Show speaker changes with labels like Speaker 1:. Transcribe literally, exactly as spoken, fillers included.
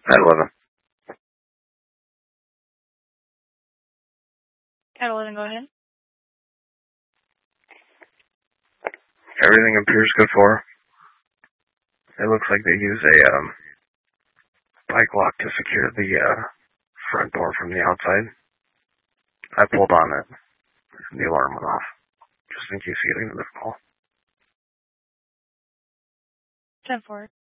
Speaker 1: At eleven.
Speaker 2: At eleven, go ahead.
Speaker 1: Everything appears good for her. It looks like they use a um, bike lock to secure the uh, front door from the outside. I pulled on it, and the alarm went off, just in case you get another call.
Speaker 2: ten four.